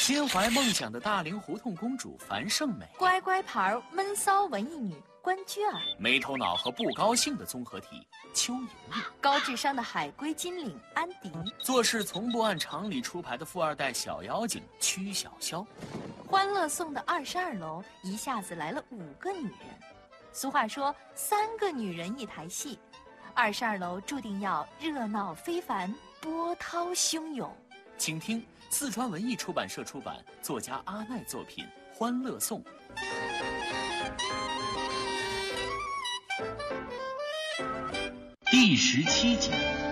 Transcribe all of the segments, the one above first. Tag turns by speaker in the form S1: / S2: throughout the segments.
S1: 心怀梦想的大龄胡同公主樊胜美，
S2: 乖乖牌闷骚文艺女关雎尔，
S1: 没头脑和不高兴的综合体邱莹莹，
S2: 高智商的海归金领安迪，
S1: 做事从不按常理出牌的富二代小妖精曲筱绡。
S2: 欢乐颂的22楼一下子来了5个女人。俗话说3个女人一台戏，22楼注定要热闹非凡，波涛汹涌。
S1: 请听四川文艺出版社出版，作家阿奈作品《欢乐颂》第17集。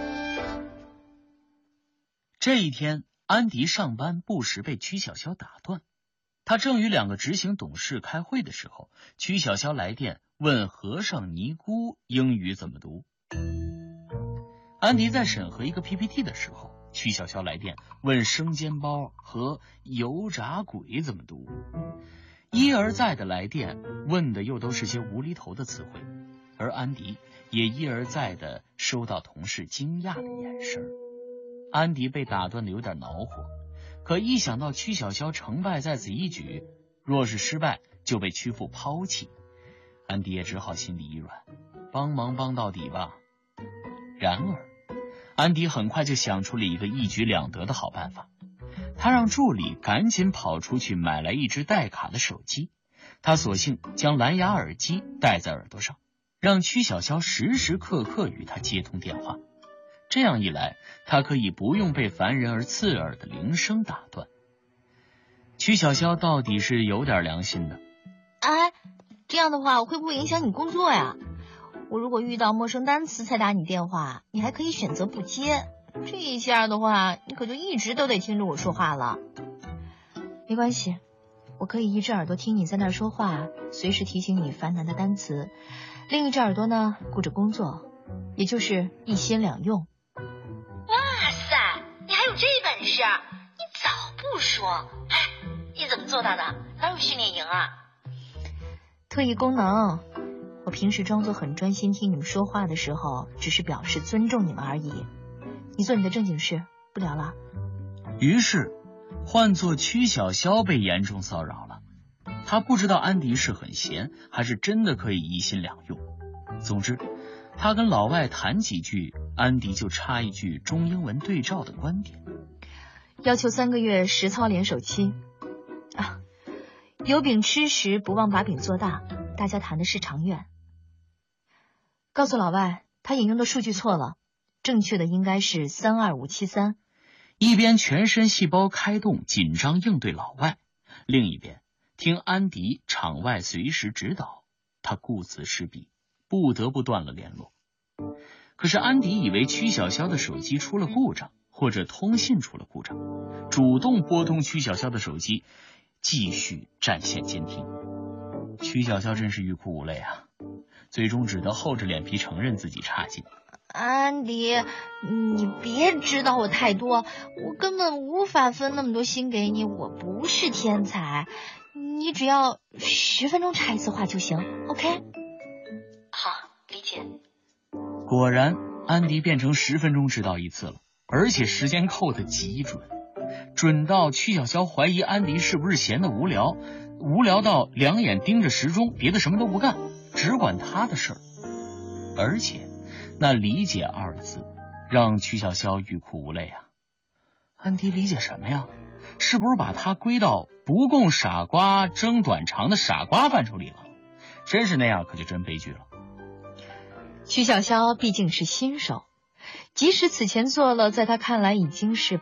S1: 这一天，安迪上班不时被曲筱绡打断。他正与2个执行董事开会的时候，曲筱绡来电问和尚尼姑英语怎么读。安迪在审核一个 PPT 的时候，曲筱绡来电问生煎包和油炸鬼怎么读。一而再的来电问的又都是些无厘头的词汇，而安迪也一而再的收到同事惊讶的眼神。安迪被打断的有点恼火，可一想到曲筱绡成败在此一举，若是失败就被曲父抛弃，安迪也只好心里一软，帮忙帮到底吧。然而安迪很快就想出了一个一举两得的好办法，他让助理赶紧跑出去买来一只带卡的手机，他索性将蓝牙耳机戴在耳朵上，让曲筱绡时时刻刻与他接通电话。这样一来，他可以不用被烦人而刺耳的铃声打断。曲筱绡到底是有点良心的。
S3: 哎，这样的话会不会影响你工作呀？我如果遇到陌生单词才打你电话，你还可以选择不接，这一下的话你可就一直都得听着我说话了。没关系，我可以一只耳朵听你在那儿说话，随时提醒你烦难的单词，另一只耳朵呢顾着工作，也就是一心两用。
S4: 哇塞，你还有这本事，你早不说。哎，你怎么做到的？哪有训练营啊？
S3: 特异功能，我平时装作很专心听你们说话的时候，只是表示尊重你们而已。你做你的正经事，不聊了。
S1: 于是换作曲筱绡被严重骚扰了，他不知道安迪是很闲还是真的可以一心两用。总之他跟老外谈几句，安迪就插一句中英文对照的观点，
S3: 要求3个月实操联手期啊，有饼吃时不忘把饼做大，大家谈的是长远。告诉老外他引用的数据错了，正确的应该是32573。
S1: 一边全身细胞开动紧张应对老外，另一边听安迪场外随时指导，他顾此失彼，不得不断了联络。可是安迪以为曲筱绡的手机出了故障，或者通信出了故障，主动拨通曲筱绡的手机，继续占线监听。曲筱绡真是欲哭无泪啊，最终只得厚着脸皮承认自己差劲。
S3: 安迪，你别指导我太多，我根本无法分那么多心给你，我不是天才，你只要10分钟插一次话就行 ，OK？
S4: 好，理解。
S1: 果然安迪变成10分钟指导一次了，而且时间扣得极准，准到曲筱绡怀疑安迪是不是闲得无聊到2眼盯着时钟，别的什么都不干，只管他的事儿。而且那理解2字让曲筱绡欲哭无泪啊。安迪理解什么呀？是不是把他归到不共傻瓜争短长的傻瓜范畴里了？真是那样可就真悲剧了。
S3: 曲筱绡毕竟是新手，即使此前做了在他看来已经是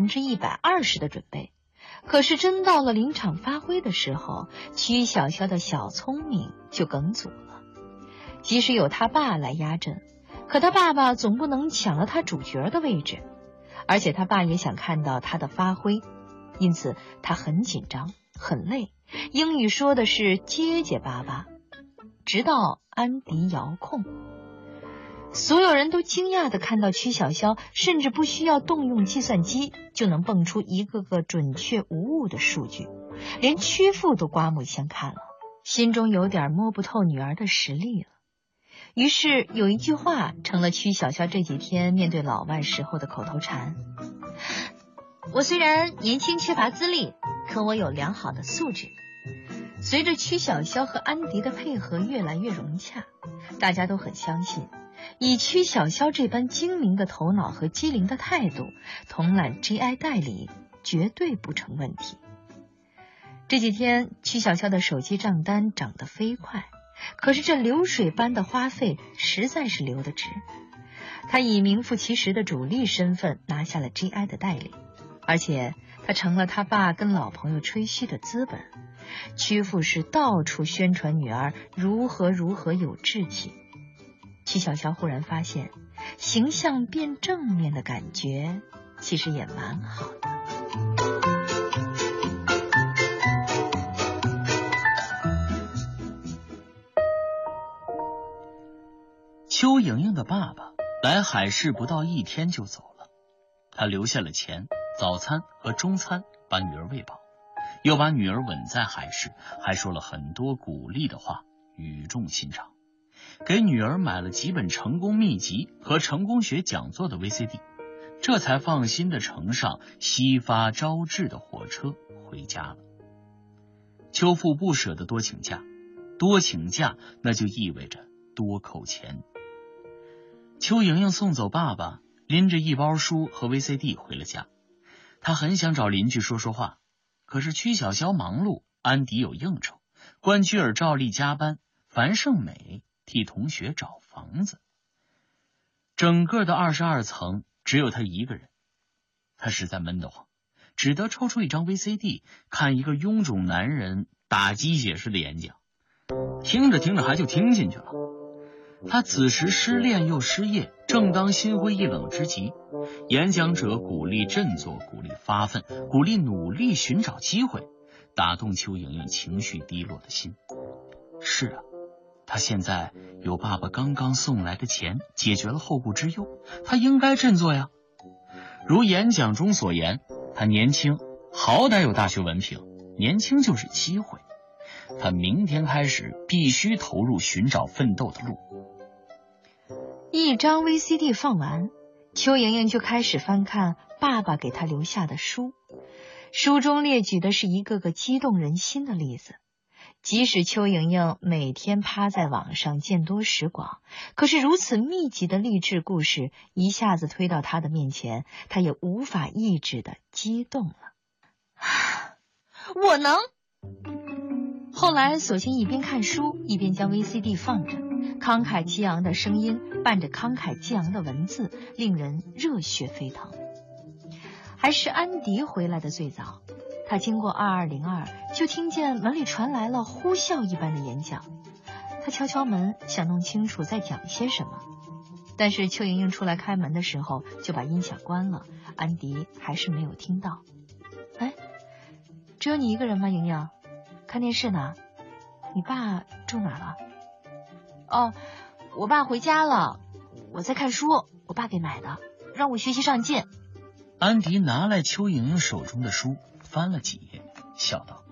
S3: 120%的准备，可是真到了临场发挥的时候，曲筱绡的小聪明就梗阻了。即使有他爸来压阵，可他爸爸总不能抢了他主角的位置，而且他爸也想看到他的发挥，因此他很紧张很累，英语说的是结结巴巴，直到安迪遥控。所有人都惊讶地看到曲筱绡甚至不需要动用计算机就能蹦出一个个准确无误的数据，连曲父都刮目相看了，心中有点摸不透女儿的实力了。于是有一句话成了曲筱绡这几天面对老外时候的口头禅：我虽然年轻缺乏资历， 可我有良好的素质。随着曲筱绡和安迪的配合越来越融洽，大家都很相信，以曲筱绡这般精明的头脑和机灵的态度，统揽 GI 代理绝对不成问题。这几天曲筱绡的手机账单涨得飞快，可是这流水般的花费实在是流得值。她以名副其实的主力身份拿下了 GI 的代理，而且她成了他爸跟老朋友吹嘘的资本。曲父是到处宣传女儿如何有志气。曲筱绡忽然发现，形象变正面的感觉其实也蛮好的。
S1: 邱莹莹的爸爸来海市不到1天就走了，他留下了钱、早餐和中餐，把女儿喂饱，又把女儿稳在海市，还说了很多鼓励的话，语重心长，给女儿买了几本成功秘籍和成功学讲座的 VCD， 这才放心地乘上西发招致的火车回家了。邱父不舍得多请假，多请假那就意味着多扣钱。邱莹莹送走爸爸，拎着一包书和 VCD 回了家。她很想找邻居说说话，可是曲筱绡忙碌，安迪有应酬，关雎尔照例加班，樊胜美替同学找房子。整个的22层只有他一个人，他实在闷得慌，只得抽出一张 VCD 看一个臃肿男人打鸡血式的演讲，听着听着还就听进去了。他此时失恋又失业，正当心灰意冷之极，演讲者鼓励振作，鼓励发奋，鼓励努力寻找机会，打动邱莹莹情绪低落的心。是啊，他现在有爸爸刚刚送来的钱，解决了后顾之忧，他应该振作呀。如演讲中所言，他年轻，好歹有大学文凭，年轻就是机会，他明天开始必须投入寻找奋斗的路。
S3: 一张 VCD 放完，邱莹莹就开始翻看爸爸给她留下的书，书中列举的是一个个激动人心的例子。即使邱莹莹每天趴在网上见多识广，可是如此密集的励志故事一下子推到她的面前，她也无法抑制的激动了。我能！后来索性一边看书一边将 VCD 放着，慷慨激昂的声音伴着慷慨激昂的文字，令人热血沸腾。还是安迪回来的最早，他经过2202就听见门里传来了呼啸一般的演讲。他敲敲门，想弄清楚在讲些什么，但是邱莹莹出来开门的时候就把音响关了，安迪还是没有听到。哎，只有你一个人吗？莹莹看电视呢，你爸住哪了？哦，我爸回家了，我在看书，我爸给买的，让我学习上进。
S1: 安迪拿来邱莹莹手中的书，翻了几页，笑道：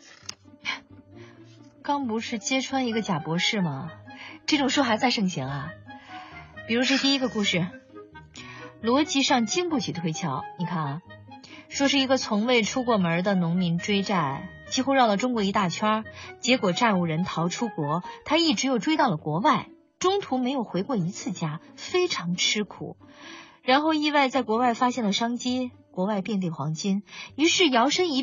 S3: 刚不是揭穿一个假博士吗？这种书还在盛行啊。比如这第一个故事，逻辑上经不起推敲。你看啊，说是一个从未出过门的农民追债，几乎绕了中国一大圈，结果债务人逃出国，他一直又追到了国外，中途没有回过一次家，非常吃苦。然后意外在国外发现了商机，国外遍地黄金，于是摇身一